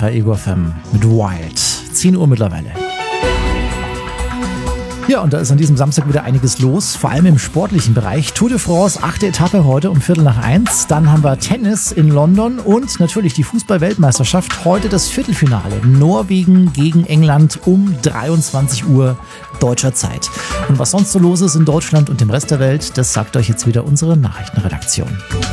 bei Ego FM mit Wild. 10 Uhr mittlerweile. Ja, und da ist an diesem Samstag wieder einiges los, vor allem im sportlichen Bereich. Tour de France, 8. Etappe heute um 12:45. Dann haben wir Tennis in London und natürlich die Fußball-Weltmeisterschaft. Heute das Viertelfinale. Norwegen gegen England um 23 Uhr deutscher Zeit. Und was sonst so los ist in Deutschland und dem Rest der Welt, das sagt euch jetzt wieder unsere Nachrichtenredaktion.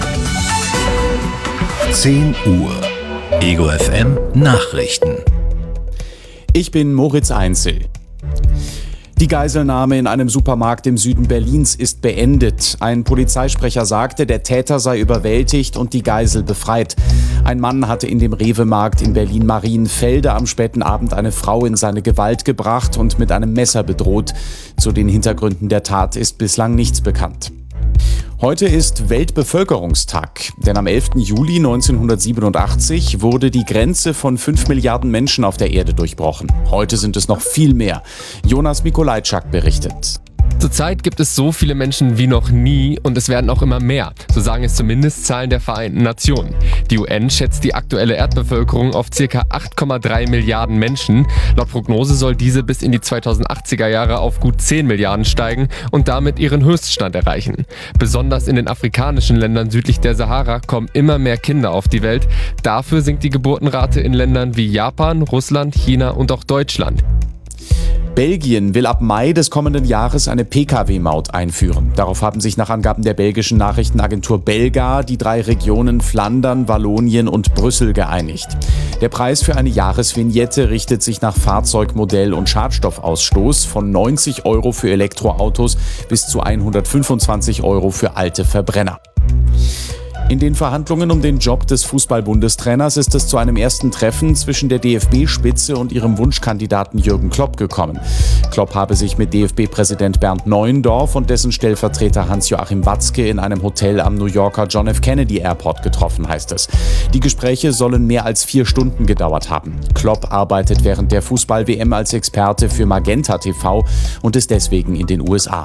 10 Uhr. Ego FM Nachrichten. Ich bin Moritz Einzel. Die Geiselnahme in einem Supermarkt im Süden Berlins ist beendet. Ein Polizeisprecher sagte, der Täter sei überwältigt und die Geisel befreit. Ein Mann hatte in dem Rewe-Markt in Berlin-Marienfelde am späten Abend eine Frau in seine Gewalt gebracht und mit einem Messer bedroht. Zu den Hintergründen der Tat ist bislang nichts bekannt. Heute ist Weltbevölkerungstag, denn am 11. Juli 1987 wurde die Grenze von 5 Milliarden Menschen auf der Erde durchbrochen. Heute sind es noch viel mehr. Jonas Mikolajczak berichtet. Zurzeit gibt es so viele Menschen wie noch nie und es werden auch immer mehr. So sagen es zumindest Zahlen der Vereinten Nationen. Die UN schätzt die aktuelle Erdbevölkerung auf ca. 8,3 Milliarden Menschen. Laut Prognose soll diese bis in die 2080er Jahre auf gut 10 Milliarden steigen und damit ihren Höchststand erreichen. Besonders in den afrikanischen Ländern südlich der Sahara kommen immer mehr Kinder auf die Welt. Dafür sinkt die Geburtenrate in Ländern wie Japan, Russland, China und auch Deutschland. Belgien will ab Mai des kommenden Jahres eine Pkw-Maut einführen. Darauf haben sich nach Angaben der belgischen Nachrichtenagentur Belga die 3 Regionen Flandern, Wallonien und Brüssel geeinigt. Der Preis für eine Jahresvignette richtet sich nach Fahrzeugmodell und Schadstoffausstoß von 90 € für Elektroautos bis zu 125 € für alte Verbrenner. In den Verhandlungen um den Job des Fußball-Bundestrainers ist es zu einem ersten Treffen zwischen der DFB-Spitze und ihrem Wunschkandidaten Jürgen Klopp gekommen. Klopp habe sich mit DFB-Präsident Bernd Neuendorf und dessen Stellvertreter Hans-Joachim Watzke in einem Hotel am New Yorker John F. Kennedy Airport getroffen, heißt es. Die Gespräche sollen mehr als 4 Stunden gedauert haben. Klopp arbeitet während der Fußball-WM als Experte für Magenta TV und ist deswegen in den USA.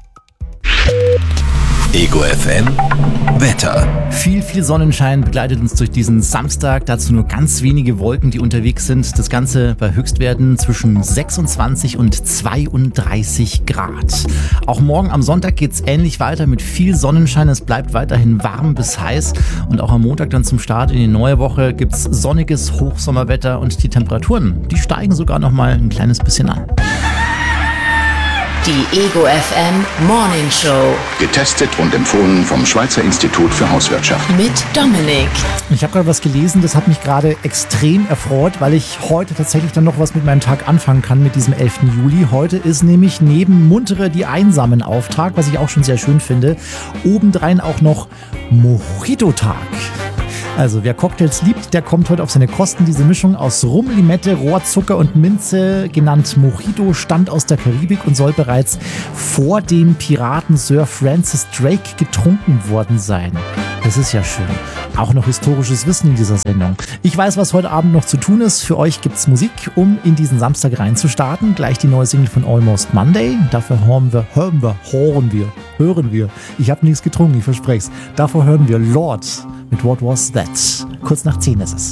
Ego FM Wetter. Viel Sonnenschein begleitet uns durch diesen Samstag. Dazu nur ganz wenige Wolken, die unterwegs sind. Das Ganze bei Höchstwerten zwischen 26 und 32 Grad. Auch morgen am Sonntag geht es ähnlich weiter mit viel Sonnenschein. Es bleibt weiterhin warm bis heiß. Und auch am Montag dann zum Start in die neue Woche gibt es sonniges Hochsommerwetter. Und die Temperaturen, die steigen sogar noch mal ein kleines bisschen an. Die Ego FM Morning Show. Getestet und empfohlen vom Schweizer Institut für Hauswirtschaft. Mit Dominik. Ich habe gerade was gelesen, das hat mich gerade extrem erfreut, weil ich heute tatsächlich dann noch was mit meinem Tag anfangen kann mit diesem 11. Juli. Heute ist nämlich neben Muntere die Einsamen Auftag, was ich auch schon sehr schön finde. Obendrein auch noch Mojito-Tag. Also wer Cocktails liebt, der kommt heute auf seine Kosten. Diese Mischung aus Rum, Limette, Rohrzucker und Minze, genannt Mojito, stammt aus der Karibik und soll bereits vor dem Piraten Sir Francis Drake getrunken worden sein. Das ist ja schön. Auch noch historisches Wissen in dieser Sendung. Ich weiß, was heute Abend noch zu tun ist. Für euch gibt's Musik, um in diesen Samstag reinzustarten. Gleich die neue Single von Almost Monday. Dafür hören wir. Ich habe nichts getrunken, ich verspreche es. Davor hören wir Lord mit What Was That? Kurz nach 10 ist es.